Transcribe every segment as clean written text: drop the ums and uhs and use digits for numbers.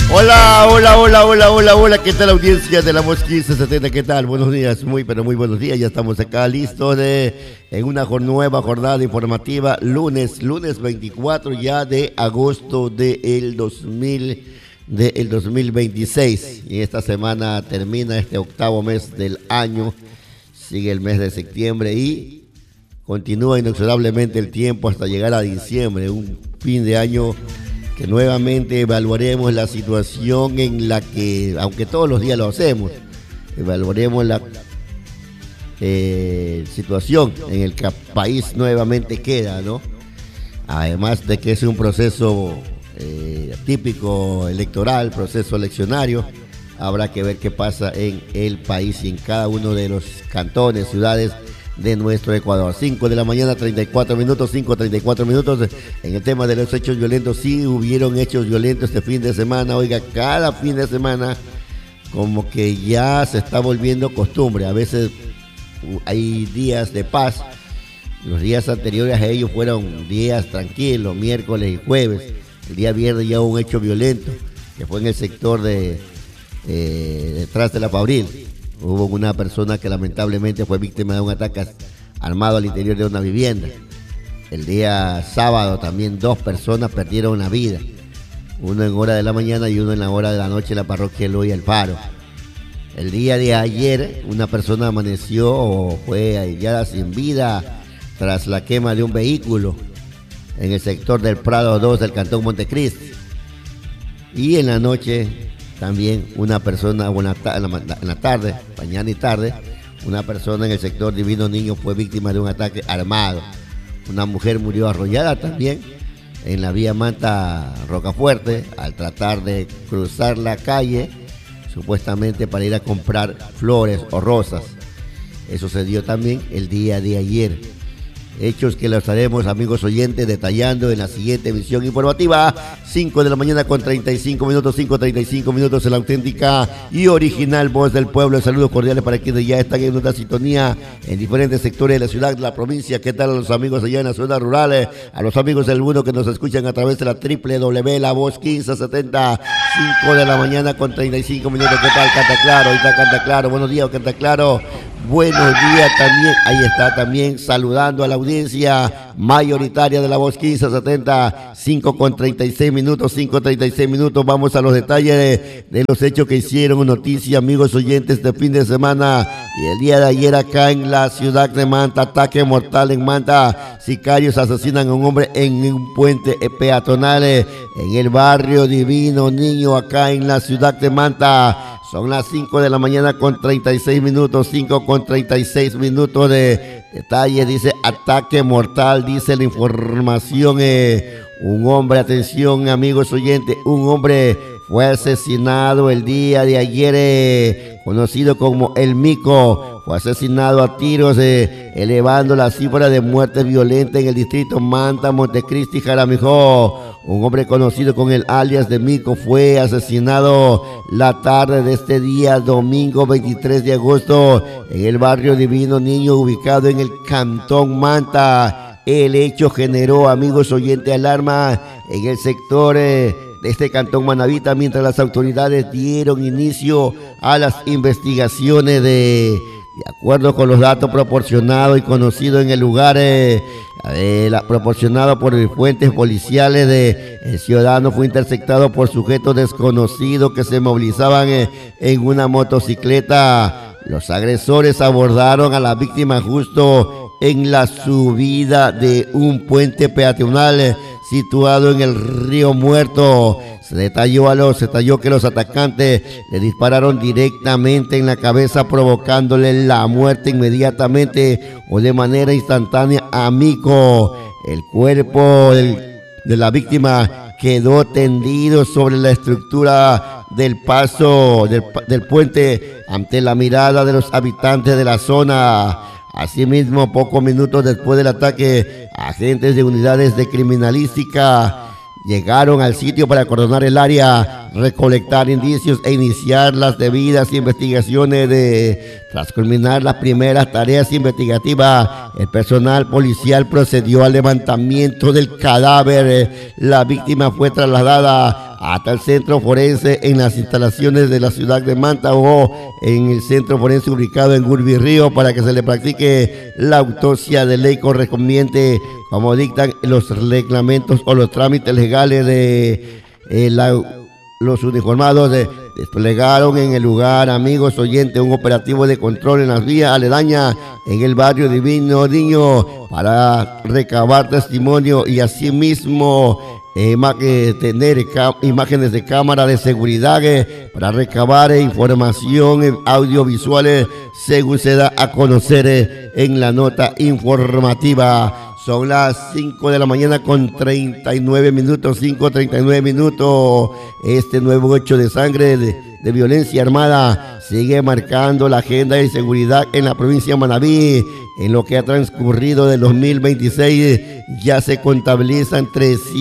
Hola, hola, hola, hola, hola, hola, ¿qué tal audiencia de la Voz 1570? ¿Qué tal? Buenos días, pero muy buenos días, ya estamos acá listos en una nueva jornada informativa, lunes 24 ya de agosto del 2026. Y esta semana termina este octavo mes del año, sigue el mes de septiembre y continúa inexorablemente el tiempo hasta llegar a diciembre, un fin de año que nuevamente evaluaremos la situación en la que, aunque todos los días lo hacemos, evaluaremos la situación en el que el país nuevamente queda, ¿no? Además de que es un proceso típico electoral, proceso eleccionario, habrá que ver qué pasa en el país y en cada uno de los cantones, ciudades de nuestro Ecuador. 5 de la mañana, 34 minutos, 5:34 minutos. En el tema de los hechos violentos, sí hubieron hechos violentos este fin de semana. Oiga, cada fin de semana como que ya se está volviendo costumbre. A veces hay días de paz. Los días anteriores a ellos fueron días tranquilos, miércoles y jueves. El día viernes ya hubo un hecho violento, que fue en el sector detrás de la Fabril. Hubo una persona que lamentablemente fue víctima de un ataque armado al interior de una vivienda. El día sábado también 2 personas perdieron la vida. Uno en hora de la mañana y uno en la hora de la noche en la parroquia Eloy Alfaro. El día de ayer una persona amaneció o fue hallada sin vida tras la quema de un vehículo en el sector del Prado 2 del cantón Montecristi. Y en la noche también una persona, en la tarde, mañana y tarde, una persona en el sector Divino Niño fue víctima de un ataque armado. Una mujer murió arrollada también en la vía Manta Rocafuerte al tratar de cruzar la calle, supuestamente para ir a comprar flores o rosas. Eso se dio también el día de ayer. Hechos que los estaremos, amigos oyentes, detallando en la siguiente emisión informativa. 5 de la mañana con 35 minutos, 5:35 minutos en la auténtica y original Voz del Pueblo. Saludos cordiales para quienes ya están en nuestra sintonía en diferentes sectores de la ciudad, de la provincia. ¿Qué tal a los amigos allá en las zonas rurales? A los amigos del mundo que nos escuchan a través de la www.lavoz 1570. 5 de la mañana con 35 minutos. ¿Qué tal? Canta Claro, ahorita Canta Claro. Buenos días, Canta Claro. Buenos días también, ahí está también saludando a la audiencia mayoritaria de la Voz 1570, 5:36 minutos, 5:36 minutos. Vamos a los detalles de los hechos que hicieron noticia, amigos oyentes, este fin de semana y el día de ayer acá en la ciudad de Manta. Ataque mortal en Manta, sicarios asesinan a un hombre en un puente peatonal en el barrio Divino Niño acá en la ciudad de Manta. Son las 5 de la mañana con 36 minutos, 5:36 minutos de detalle. Dice ataque mortal, dice la información. Un hombre, atención amigos oyentes, un hombre fue asesinado el día de ayer, conocido como El Mico. Fue asesinado a tiros, elevando la cifra de muertes violentas en el distrito Manta, Montecristi, Jaramillo. Un hombre conocido con el alias de Mico fue asesinado la tarde de este día, domingo 23 de agosto, en el barrio Divino Niño, ubicado en el cantón Manta. El hecho generó, amigos oyentes, alarma en el sector de este cantón manabita, mientras las autoridades dieron inicio a las investigaciones de acuerdo con los datos proporcionados y conocidos en el lugar, proporcionado por fuentes policiales, el ciudadano fue interceptado por sujetos desconocidos que se movilizaban en una motocicleta. Los agresores abordaron a la víctima justo en la subida de un puente peatonal situado en el Río Muerto. Se detalló que los atacantes le dispararon directamente en la cabeza, provocándole la muerte inmediatamente o de manera instantánea a Mico. El cuerpo de la víctima quedó tendido sobre la estructura del paso del puente ante la mirada de los habitantes de la zona. Asimismo, pocos minutos después del ataque, agentes de unidades de criminalística llegaron al sitio para acordonar el área, recolectar indicios e iniciar las debidas investigaciones. Tras culminar las primeras tareas investigativas, el personal policial procedió al levantamiento del cadáver. La víctima fue trasladada hasta el centro forense en las instalaciones de la ciudad de Manta o en el centro forense ubicado en Gurbirrío para que se le practique la autopsia de ley correspondiente como dictan los reglamentos o los trámites legales de los uniformados. Desplegaron en el lugar, amigos oyentes, un operativo de control en las vías aledañas en el barrio Divino Niño para recabar testimonio y asimismo tener imágenes de cámara de seguridad para recabar información audiovisuales según se da a conocer en la nota informativa. Son las 5 de la mañana con 39 minutos, 5:39 minutos. Este nuevo hecho de sangre de violencia armada sigue marcando la agenda de seguridad en la provincia de Manabí. En lo que ha transcurrido del 2026 ya se contabilizan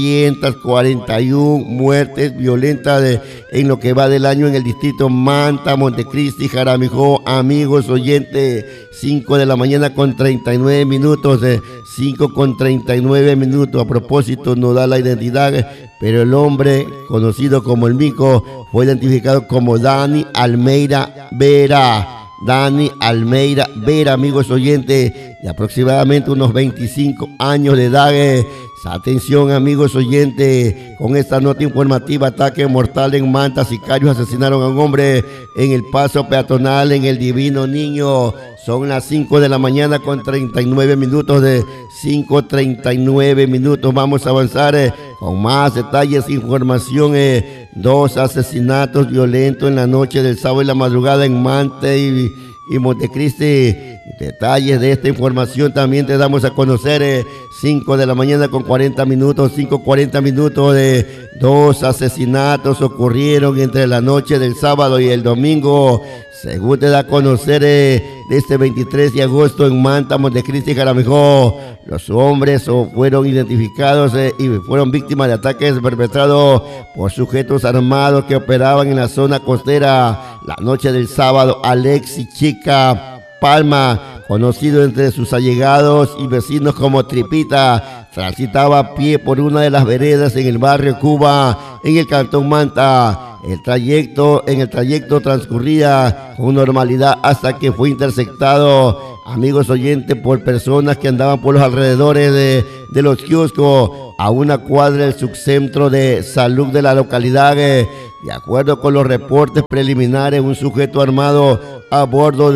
341 muertes violentas en lo que va del año en el distrito Manta, Montecristi, Jaramijó. Amigos oyentes, 5 de la mañana con 39 minutos, 5:39 minutos. A propósito, no da la identidad, pero el hombre conocido como el Mico fue identificado como Dani Almeida Vera. Dani Almeida Vera, amigos oyentes, de aproximadamente unos 25 años de edad. Atención, amigos oyentes, con esta nota informativa: ataque mortal en Manta, sicarios asesinaron a un hombre en el paso peatonal en el Divino Niño. Son las 5 de la mañana con 39 minutos, de 5:39 minutos. Vamos a avanzar con más detalles, información. 2 asesinatos violentos en la noche del sábado y la madrugada en Manta y Montecristi. Detalles de esta información también te damos a conocer. 5 de la mañana con 40 minutos, 5:40 minutos. 2 asesinatos ocurrieron entre la noche del sábado y el domingo, según te da a conocer de este 23 de agosto en Manta, Montecristi y Jaramijó. Los hombres fueron identificados y fueron víctimas de ataques perpetrados por sujetos armados que operaban en la zona costera la noche del sábado. Alexis Chica Palma, conocido entre sus allegados y vecinos como Tripita, transitaba a pie por una de las veredas en el barrio Cuba, en el cantón Manta. En el trayecto transcurría con normalidad hasta que fue interceptado, amigos oyentes, por personas que andaban por los alrededores de los kioscos a una cuadra del subcentro de salud de la localidad. De acuerdo con los reportes preliminares, un sujeto armado abordó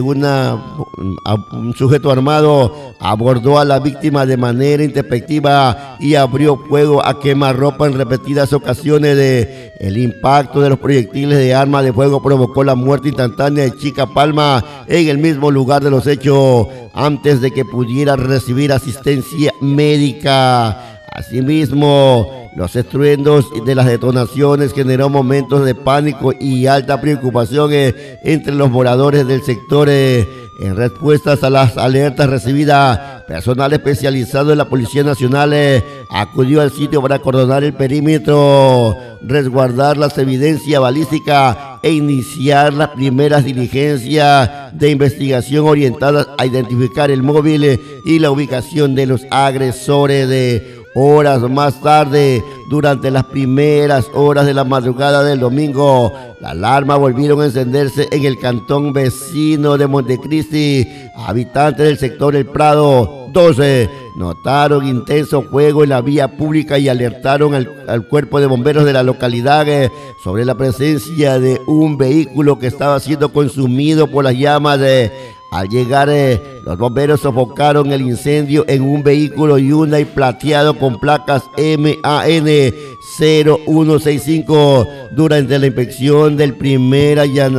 a la víctima de manera intempestiva y abrió fuego a quemarropa en repetidas ocasiones. El impacto de los proyectiles de arma de fuego provocó la muerte instantánea de Chica Palma en el mismo lugar de los hechos, antes de que pudiera recibir asistencia médica. Asimismo, los estruendos de las detonaciones generó momentos de pánico y alta preocupación entre los moradores del sector. En respuestas a las alertas recibidas, personal especializado de la Policía Nacional acudió al sitio para acordonar el perímetro, resguardar las evidencias balísticas e iniciar las primeras diligencias de investigación orientadas a identificar el móvil y la ubicación de los agresores. Horas más tarde, durante las primeras horas de la madrugada del domingo, las alarmas volvieron a encenderse en el cantón vecino de Montecristi. Habitantes del sector El Prado 12 notaron intenso fuego en la vía pública y alertaron al cuerpo de bomberos de la localidad sobre la presencia de un vehículo que estaba siendo consumido por las llamas. Al llegar, los bomberos sofocaron el incendio en un vehículo Hyundai plateado con placas MAN 0165. Durante la inspección del primer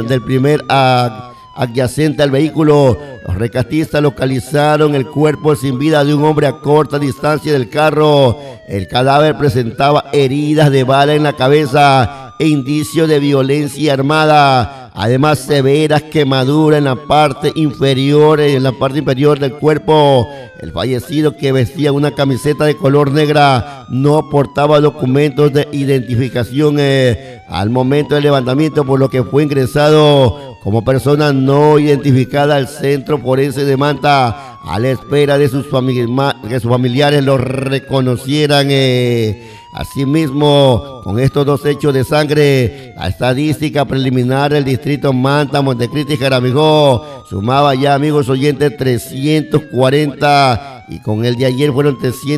adyacente al vehículo, los rescatistas localizaron el cuerpo sin vida de un hombre a corta distancia del carro. El cadáver presentaba heridas de bala en la cabeza e indicios de violencia armada. Además, severas quemaduras en la parte inferior del cuerpo. El fallecido, que vestía una camiseta de color negra, no portaba documentos de identificación al momento del levantamiento, por lo que fue ingresado como persona no identificada al centro forense de Manta, a la espera de que sus familiares lo reconocieran. Asimismo, con estos dos hechos de sangre, la estadística preliminar del distrito Manta, Montecristi y Jaramillo sumaba ya, amigos oyentes, 340 y con el de ayer fueron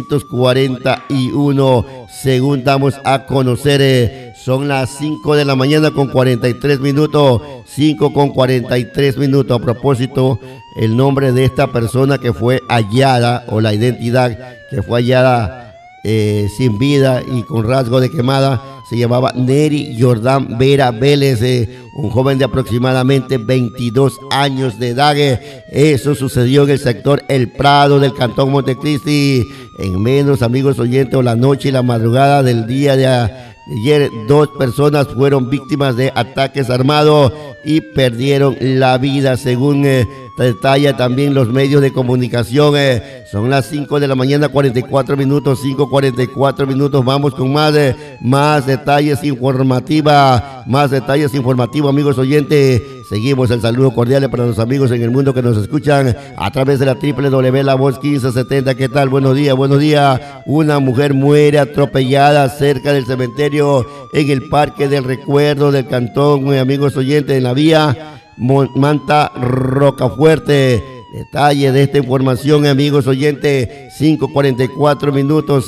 341, según damos a conocer. Son las 5 de la mañana con 43 minutos, 5 con 43 minutos. A propósito, el nombre de esta persona que fue hallada, o la identidad que fue hallada sin vida y con rasgo de quemada, se llamaba Neri Jordán Vera Vélez, un joven de aproximadamente 22 años de edad. Eso sucedió en el sector El Prado del Cantón Montecristi. En menos, amigos oyentes, o la noche y la madrugada del día de ayer, 2 personas fueron víctimas de ataques armados y perdieron la vida, según detalla también los medios de comunicación. Son las 5 de la mañana, 44 minutos, 5:44 minutos. Vamos con más detalles informativos, amigos oyentes. Seguimos el saludo cordial para los amigos en el mundo que nos escuchan a través de la www La Voz 1570. ¿Qué tal? Buenos días, buenos días. Una mujer muere atropellada cerca del cementerio en el Parque del Recuerdo del Cantón, amigos oyentes, en la vía Manta Rocafuerte. Detalle de esta información, amigos oyentes, 5:44 minutos,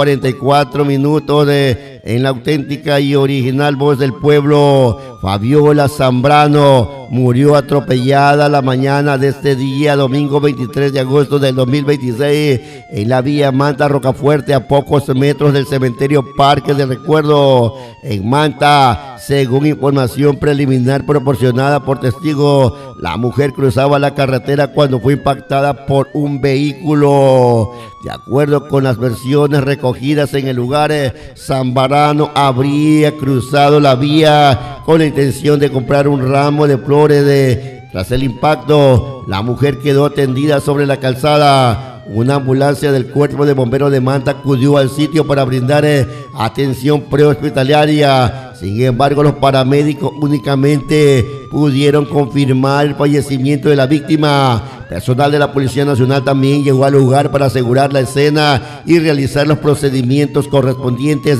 5:44 minutos en la auténtica y original voz del pueblo. Fabiola Zambrano murió atropellada la mañana de este día, domingo 23 de agosto del 2026, en la vía Manta Rocafuerte, a pocos metros del cementerio Parque del Recuerdo, en Manta. Según información preliminar proporcionada por testigos, la mujer cruzaba la carretera cuando fue impactada por un vehículo. De acuerdo con las versiones recogidas en el lugar, Zambrano habría cruzado la vía con la intención de comprar un ramo de flores. Tras el impacto, la mujer quedó tendida sobre la calzada. Una ambulancia del Cuerpo de Bomberos de Manta acudió al sitio para brindar atención prehospitalaria. Sin embargo, los paramédicos únicamente pudieron confirmar el fallecimiento de la víctima. Personal de la Policía Nacional también llegó al lugar para asegurar la escena y realizar los procedimientos correspondientes.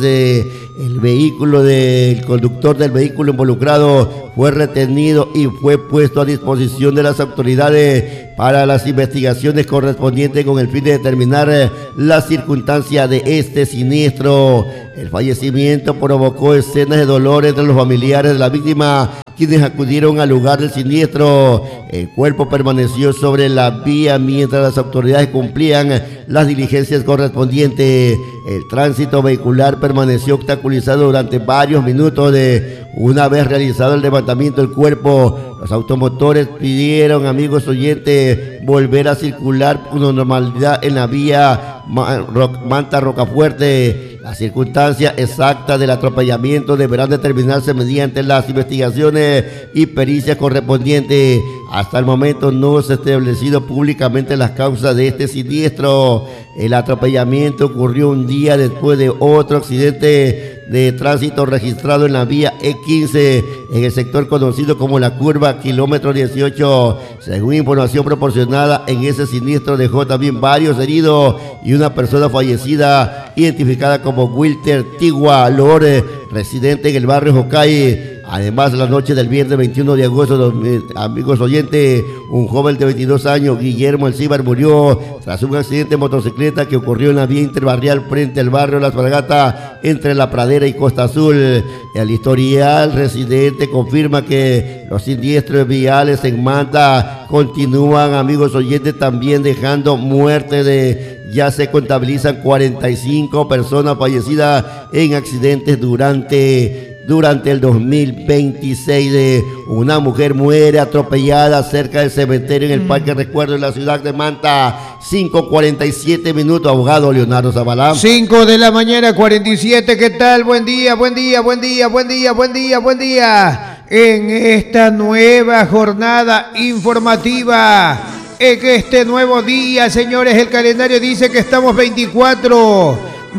El vehículo del conductor del vehículo involucrado fue retenido y fue puesto a disposición de las autoridades para las investigaciones correspondientes con el fin de determinar la circunstancia de este siniestro. El fallecimiento provocó escenas de dolor entre los familiares de la víctima, quienes acudieron al lugar del siniestro. El cuerpo permaneció sobre la vía mientras las autoridades cumplían las diligencias correspondientes. El tránsito vehicular permaneció obstaculizado durante varios minutos. Una vez realizado el levantamiento del cuerpo, los automotores pidieron, amigos oyentes, volver a circular con normalidad en la vía Manta Rocafuerte. Las circunstancias exactas del atropellamiento deberán determinarse mediante las investigaciones y pericias correspondientes. Hasta el momento no se ha establecido públicamente las causas de este siniestro. El atropellamiento ocurrió un día después de otro accidente de tránsito registrado en la vía E15 en el sector conocido como la curva kilómetro 18. Según información proporcionada, en ese siniestro dejó también varios heridos y una persona fallecida identificada como Wilter Tigua Lore, residente en el barrio Jocay. Además, la noche del viernes 21 de agosto, amigos oyentes, un joven de 22 años, Guillermo Elcíbar, murió tras un accidente de motocicleta que ocurrió en la vía interbarrial frente al barrio Las Fragatas, entre La Pradera y Costa Azul. El historial residente confirma que los siniestros viales en Manta continúan, amigos oyentes, también dejando muerte ya se contabilizan 45 personas fallecidas en accidentes durante el 2026. Una mujer muere atropellada cerca del cementerio en el Parque Recuerdo en la ciudad de Manta. 5:47 minutos, abogado Leonardo Zabalán. 5 de la mañana, 47. ¿Qué tal? Buen día, buen día, buen día, buen día, buen día, buen día. En esta nueva jornada informativa, en este nuevo día, señores, el calendario dice que estamos 24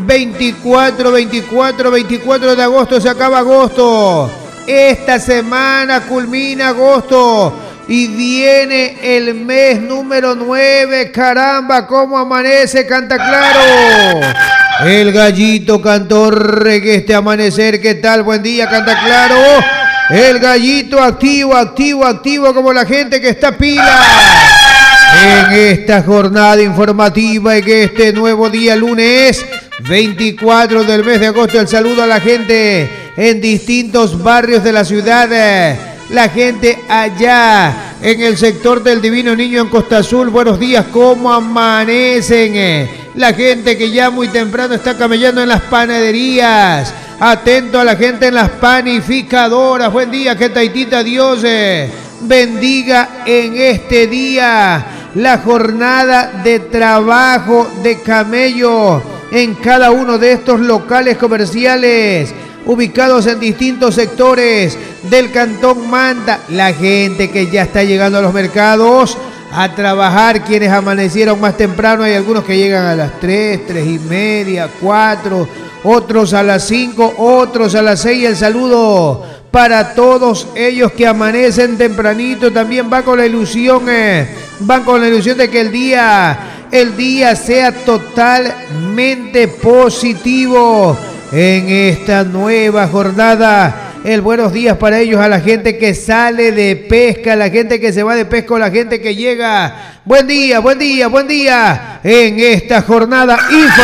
de agosto, se acaba agosto. Esta semana culmina agosto y viene el mes número 9. Caramba, cómo amanece, canta claro. El gallito cantor en este amanecer, ¿qué tal? Buen día, canta claro. El gallito activo, activo, activo como la gente que está pila. En esta jornada informativa, en este nuevo día lunes 24 del mes de agosto, el saludo a la gente en distintos barrios de la ciudad. La gente allá en el sector del Divino Niño en Costa Azul, buenos días, ¿cómo amanecen? La gente que ya muy temprano está camellando en las panaderías, atento a la gente en las panificadoras, buen día, que taitita Dios bendiga en este día la jornada de trabajo de camello en cada uno de estos locales comerciales ubicados en distintos sectores del Cantón Manta. La gente que ya está llegando a los mercados a trabajar, quienes amanecieron más temprano, hay algunos que llegan a las 3, 3:30, 4, otros a las 5, otros a las 6. El saludo para todos ellos que amanecen tempranito, también van con la ilusión de que el día sea totalmente positivo en esta nueva jornada. El buenos días para ellos, a la gente que sale de pesca, la gente que se va de pesca, o la gente que llega. Buen día, buen día, buen día en esta jornada informativa.